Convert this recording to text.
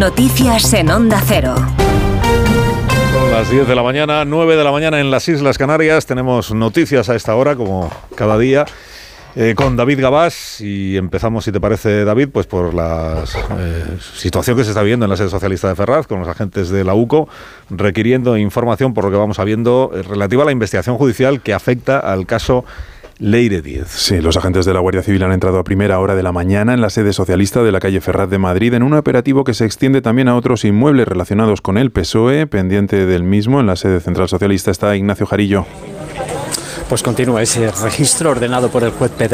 Noticias en Onda Cero. Son las 10 de la mañana, 9 de la mañana en las Islas Canarias. Tenemos noticias a esta hora, como cada día, con David Gabás. Y empezamos, si te parece, David, pues por la situación que se está viendo en la sede socialista de Ferraz, con los agentes de la UCO, requiriendo información, por lo que vamos sabiendo, relativa a la investigación judicial que afecta al caso Leire Díez. Sí, los agentes de la Guardia Civil han entrado a primera hora de la mañana en la sede socialista de la calle Ferraz de Madrid en un operativo que se extiende también a otros inmuebles relacionados con el PSOE. Pendiente del mismo, en la sede central socialista está Ignacio Jarillo. Pues continúa ese registro ordenado por el juez Pedro